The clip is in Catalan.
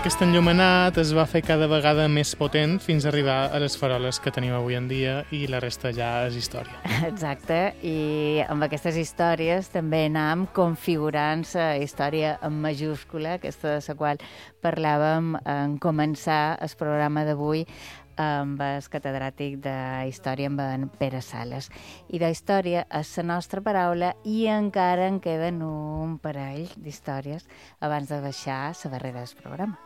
aquest enllumenat es va fer cada vegada més potent fins a arribar a les faroles que tenim avui en dia i la resta ja és història. Exacte, i amb aquestes històries també anàvem configurant la història en majúscula, aquesta de la qual parlàvem en començar el programa d'avui amb el catedràtic de Història, amb en Pere Sales. I de història és la nostra paraula i encara en queden un parell d'històries abans de baixar la barrera del programa.